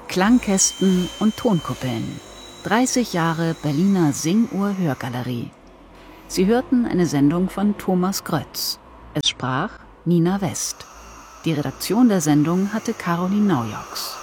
Klangkästen und Tonkuppeln. 30 Jahre Berliner Singuhr-Hörgalerie. Sie hörten eine Sendung von Thomas Grötz. Es sprach Nina West. Die Redaktion der Sendung hatte Caroline Naujoks.